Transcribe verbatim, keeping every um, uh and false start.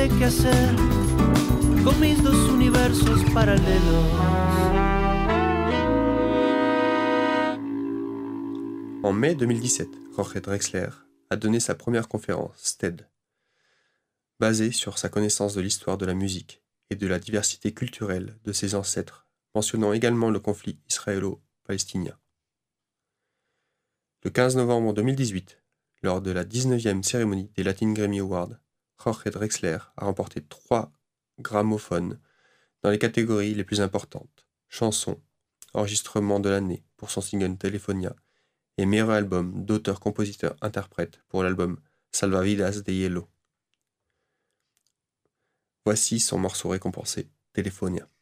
qué hacer con mis dos universos paralelos. En mai deux mille dix-sept, Jorge Drexler a donné sa première conférence TED, basée sur sa connaissance de l'histoire de la musique et de la diversité culturelle de ses ancêtres, mentionnant également le conflit israélo-palestinien. Le quinze novembre deux mille dix-huit, lors de la dix-neuvième cérémonie des Latin Grammy Awards, Jorge Drexler a remporté trois gramophones dans les catégories les plus importantes: chansons, enregistrement de l'année pour son single Telefonia et meilleur album d'auteur-compositeur-interprète pour l'album Salvavidas de Hielo. Voici son morceau récompensé, Telefonia.